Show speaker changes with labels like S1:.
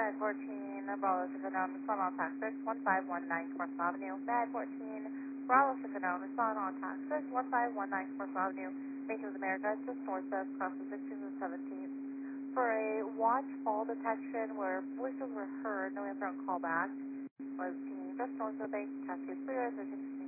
S1: Med 14, Bravo Signal, respond on tax 61519 Commerce Avenue. Med 14, Bravo Signal, respond on tax 61519 Commerce Avenue. Major of America, just north of cross the 16th and 17th. For a watch fall detection where voices were heard, no answer on callback, was seen just north of the Cascade Freeway,